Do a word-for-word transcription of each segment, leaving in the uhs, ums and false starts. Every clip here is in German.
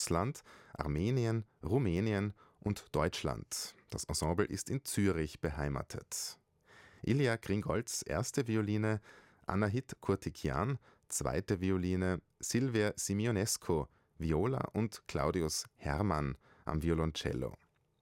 Russland, Armenien, Rumänien und Deutschland. Das Ensemble ist in Zürich beheimatet. Ilya Gringolz, erste Violine, Anahit Kurtikian, zweite Violine, Silvia Simionescu, Viola und Claudius Hermann am Violoncello.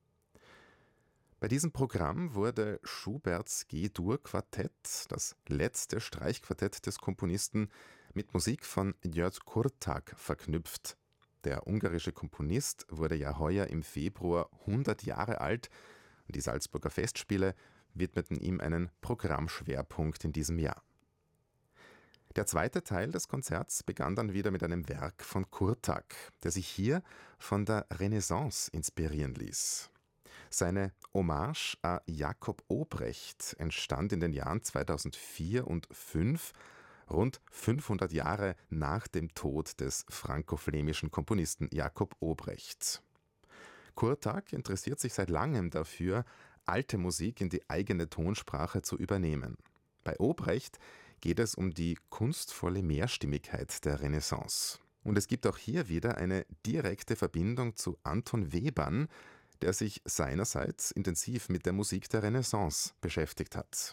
Bei diesem Programm wurde Schuberts G-Dur-Quartett, das letzte Streichquartett des Komponisten, mit Musik von György Kurtág verknüpft. Der ungarische Komponist wurde ja heuer im Februar hundert Jahre alt und die Salzburger Festspiele widmeten ihm einen Programmschwerpunkt in diesem Jahr. Der zweite Teil des Konzerts begann dann wieder mit einem Werk von Kurtág, der sich hier von der Renaissance inspirieren ließ. Seine Hommage à Jakob Obrecht entstand in den Jahren zweitausendvier und zweitausendfünf, rund fünfhundert Jahre nach dem Tod des franko-flämischen Komponisten Jakob Obrecht. Kurtág interessiert sich seit langem dafür, alte Musik in die eigene Tonsprache zu übernehmen. Bei Obrecht geht es um die kunstvolle Mehrstimmigkeit der Renaissance. Und es gibt auch hier wieder eine direkte Verbindung zu Anton Webern, der sich seinerseits intensiv mit der Musik der Renaissance beschäftigt hat.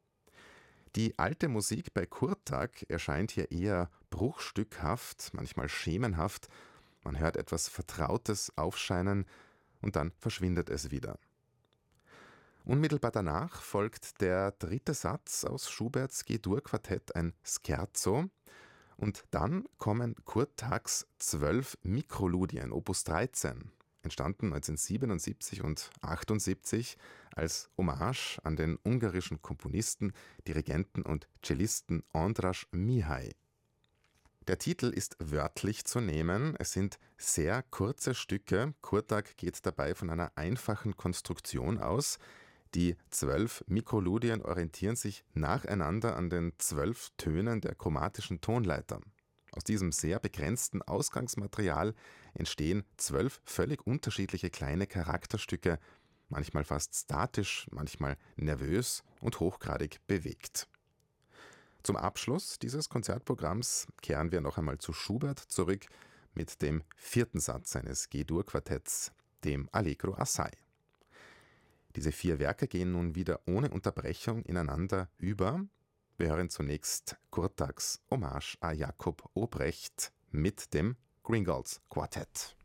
Die alte Musik bei Kurtág erscheint hier eher bruchstückhaft, manchmal schemenhaft. Man hört etwas Vertrautes aufscheinen und dann verschwindet es wieder. Unmittelbar danach folgt der dritte Satz aus Schuberts G-Dur-Quartett, ein Scherzo, und dann kommen Kurtágs zwölf Mikroludien, Opus dreizehn, entstanden neunzehnhundertsiebenundsiebzig und achtundsiebzig als Hommage an den ungarischen Komponisten, Dirigenten und Cellisten András Mihály. Der Titel ist wörtlich zu nehmen, es sind sehr kurze Stücke. Kurtág geht dabei von einer einfachen Konstruktion aus. Die zwölf Mikroludien orientieren sich nacheinander an den zwölf Tönen der chromatischen Tonleiter. Aus diesem sehr begrenzten Ausgangsmaterial entstehen zwölf völlig unterschiedliche kleine Charakterstücke, manchmal fast statisch, manchmal nervös und hochgradig bewegt. Zum Abschluss dieses Konzertprogramms kehren wir noch einmal zu Schubert zurück mit dem vierten Satz seines G-Dur-Quartetts, dem Allegro Assai. Diese vier Werke gehen nun wieder ohne Unterbrechung ineinander über. Wir hören zunächst Kurtágs Hommage à Jakob Obrecht mit dem Gringolz Quartett.